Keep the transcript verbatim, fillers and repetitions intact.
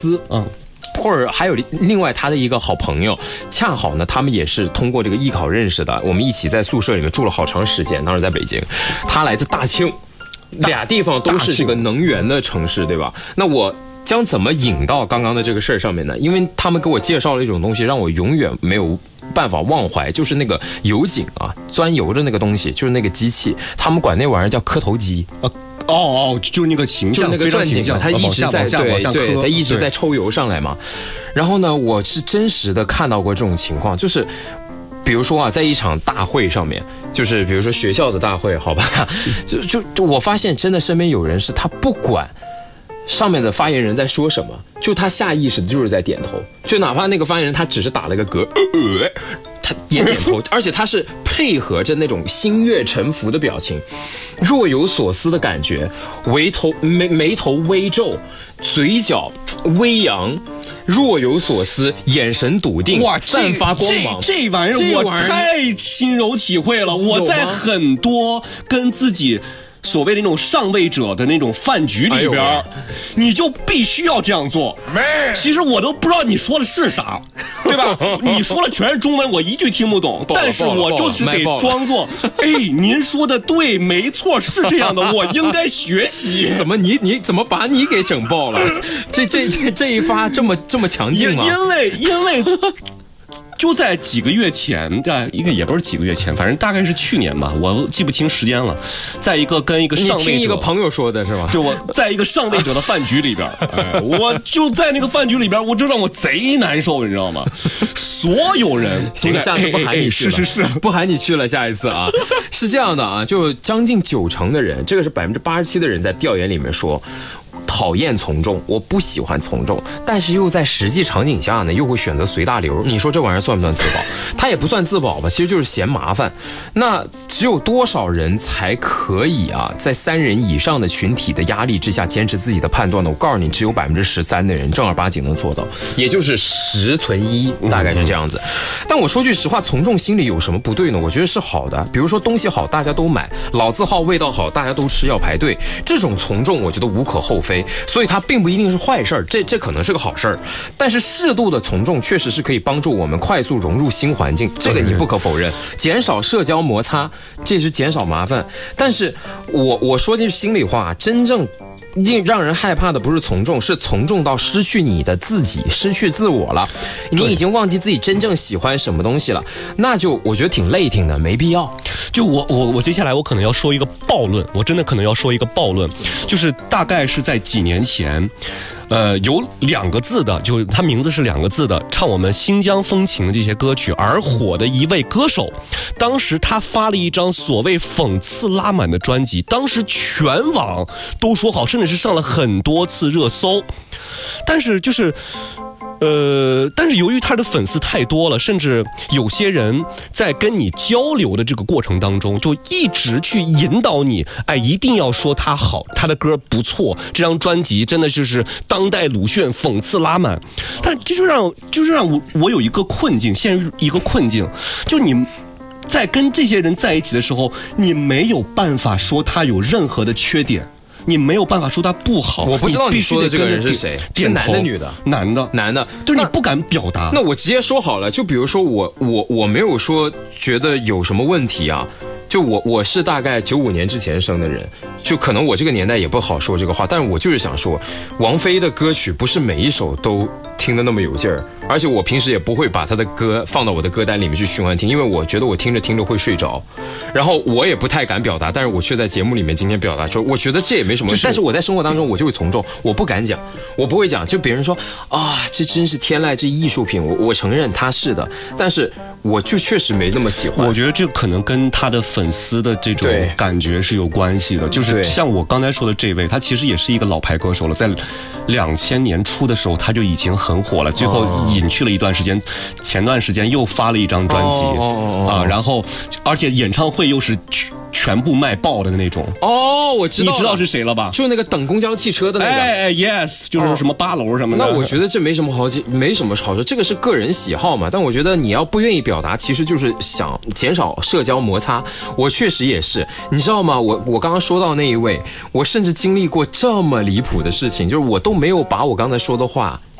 嗯。 或者还有另外他的一个好朋友，恰好呢，他们也是通过这个艺考认识的，我们一起在宿舍里面住了好长时间。当时在北京，他来自大庆，俩地方都是这个能源的城市，对吧？那我将怎么引到刚刚的这个事儿上面呢？因为他们给我介绍了一种东西，让我永远没有办法忘怀，就是那个油井啊，钻油的那个东西，就是那个机器，他们管那玩意儿叫磕头机。 哦哦，就是那个形象， 就是那个钻井，它一直在对对，它一直在抽油上来嘛。然后呢，我是真实的看到过这种情况，就是比如说啊，在一场大会上面，就是比如说学校的大会，好吧，就就就我发现真的身边有人是他不管上面的发言人在说什么，就他下意识的就是在点头，就哪怕那个发言人他只是打了个嗝，呃他也点头，而且他是配合着那种心悦诚服的表情，若有所思的感觉，眉头眉眉头微皱，嘴角微扬，若有所思，眼神笃定， 哇， 散发光芒。 这这玩意儿我太亲柔体会了。我在很多跟自己所谓的那种上位者的那种饭局里边，哎、你就必须要这样做。其实我都不知道你说的是啥，对吧？你说的全是中文，我一句听不懂。但是我就是得装作，哎，您说的对，没错，是这样的，我应该学习。 怎么你你怎么把你给整爆了？这这这这一发这么这么强劲吗？ 因为因为。就在几个月前，这一个也不是几个月前，反正大概是去年吧，我记不清时间了。在一个跟一个上位者， 你听一个朋友说的是吧？ 对，我在一个上位者的饭局里边，哎、我就在那个饭局里边，我就让我贼难受，你知道吗？所有人， 行，下次不喊你去了， 是是是， 不喊你去了，下一次啊，是这样的啊，就将近九成的人，这个是百分之八十七的人在调研里面说。讨厌从众，我不喜欢从众，但是又在实际场景下呢，又会选择随大流。你说这玩意儿算不算自保？它也不算自保吧，其实就是嫌麻烦。那只有多少人才可以啊，在三人以上的群体的压力之下坚持自己的判断呢？我告诉你，只有百分之十三的人正儿八经能做到，也就是十存一，大概是这样子。但我说句实话，从众心理有什么不对呢？我觉得是好的。比如说东西好，大家都买；老字号味道好，大家都吃，要排队。这种从众，我觉得无可厚非。所以它并不一定是坏事儿，这这可能是个好事儿，但是适度的从众确实是可以帮助我们快速融入新环境，这个你不可否认，减少社交摩擦，这也是减少麻烦。但是我我说句心里话，真正让人害怕的不是从众，是从众到失去你的自己，失去自我了，你已经忘记自己真正喜欢什么东西了，那就我觉得挺累挺的，没必要。 就我我我接下来我可能要说一个暴论，我真的可能要说一个暴论，就是大概是在几年前，呃，有两个字的，就他名字是两个字的，唱我们新疆风情的这些歌曲而火的一位歌手，当时他发了一张所谓讽刺拉满的专辑，当时全网都说好，甚至是上了很多次热搜，但是就是。呃，但是由于他的粉丝太多了，甚至有些人在跟你交流的这个过程当中，就一直去引导你，哎，一定要说他好，他的歌不错，这张专辑真的就是当代鲁迅，讽刺拉满。但这就让，就是让我我有一个困境，陷入一个困境，就你在跟这些人在一起的时候，你没有办法说他有任何的缺点。你没有办法说他不好， 我不知道你说的这个人是谁，是男的女的？ 男的， 男的， 就是你不敢表达。 那我直接说好了，就比如说我我我没有说觉得有什么问题啊，就我我是大概九五年之前生的人，就可能我这个年代也不好说这个话，但是我就是想说，王菲的歌曲不是每一首都听得那么有劲儿，而且我平时也不会把她的歌放到我的歌单里面去循环听，因为我觉得我听着听着会睡着，然后我也不太敢表达，但是我却在节目里面今天表达说，我觉得这也没什么，就是、但是我在生活当中我就会从众，我不敢讲，我不会讲，就别人说啊，这真是天籁之艺术品，我我承认它是的，但是我就确实没那么喜欢。 我觉得这可能跟他的粉丝的这种感觉是有关系的，就是像我刚才说的这位，他其实也是一个老牌歌手了，在两千年初的时候他就已经很火了，最后隐去了一段时间，前段时间又发了一张专辑、哦、啊，然后而且演唱会又是全部卖爆的那种。 哦，我知道， 你知道是谁了吧？ 就那个等公交汽车的那个。 哎哎 ，yes， 就是什么八楼什么的。 那我觉得这没什么好，没什么好说，这个是个人喜好嘛。但我觉得你要不愿意表达，其实就是想减少社交摩擦。我确实也是，你知道吗？我我刚刚说到那一位，我甚至经历过这么离谱的事情，就是我都没有把我刚才说的话